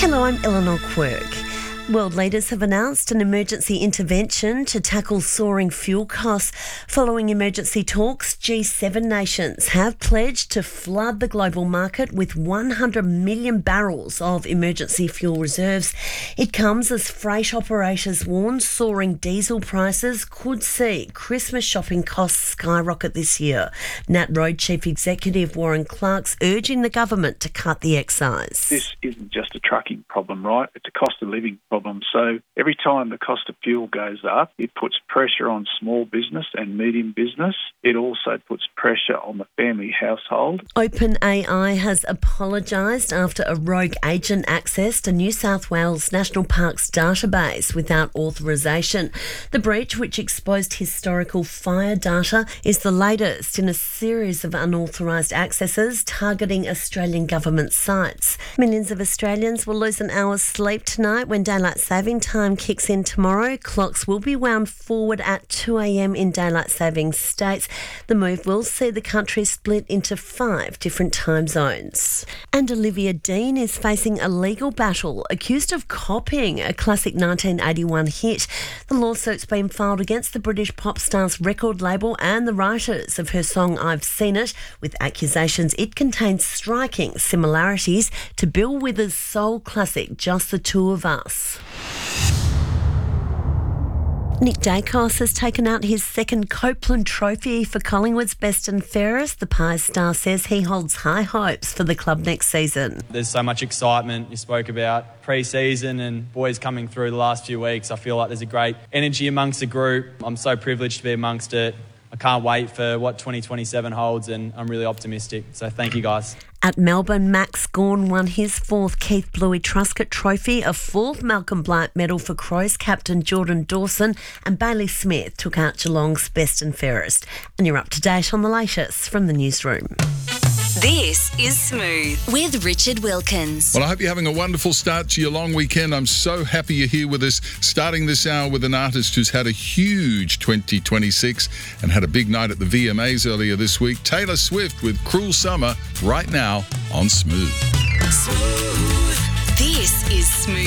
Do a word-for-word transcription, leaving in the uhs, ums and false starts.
Hello, I'm Eleanor Quirk. World leaders have announced an emergency intervention to tackle soaring fuel costs. Following emergency talks, G seven nations have pledged to flood the global market with one hundred million barrels of emergency fuel reserves. It comes as freight operators warn soaring diesel prices could see Christmas shopping costs skyrocket this year. Nat Road Chief Executive Warren Clark's urging the government to cut the excise. This isn't just a trucking problem, right? It's a cost of living problem. So every time the cost of fuel goes up, it puts pressure on small business and medium business. It also puts pressure on the family household. OpenAI has apologised after a rogue agent accessed a New South Wales National Parks database without authorisation. The breach, which exposed historical fire data, is the latest in a series of unauthorised accesses targeting Australian government sites. Millions of Australians will lose an hour's sleep tonight when daylight saving time kicks in tomorrow. Clocks will be wound forward at two a.m. in daylight saving states. The move will see the country split into five different time zones. And Olivia Dean is facing a legal battle accused of copying a classic nineteen eighty-one hit. The lawsuit's been filed against the British pop star's record label and the writers of her song I've Seen It, with accusations it contains striking similarities to Bill Withers' soul classic Just the Two of Us. Nick Dacos has taken out his second Copeland Trophy for Collingwood's best and fairest. The Pies star says he holds high hopes for the club next season. There's so much excitement. You spoke about pre-season and boys coming through the last few weeks. I feel like there's a great energy amongst the group. I'm so privileged to be amongst it. I can't wait for what twenty twenty-seven holds, and I'm really optimistic. So thank you, guys. At Melbourne, Max Gawn won his fourth Keith Bluey Truscott Trophy, a fourth Malcolm Blight medal for Crows captain Jordan Dawson, and Bailey Smith took out Geelong's best and fairest. And you're up to date on the latest from the newsroom. This is Smooth with Richard Wilkins. Well, I hope you're having a wonderful start to your long weekend. I'm so happy you're here with us, starting this hour with an artist who's had a huge twenty twenty-six and had a big night at the V M As earlier this week. Taylor Swift with Cruel Summer right now on Smooth. Smooth. This is Smooth.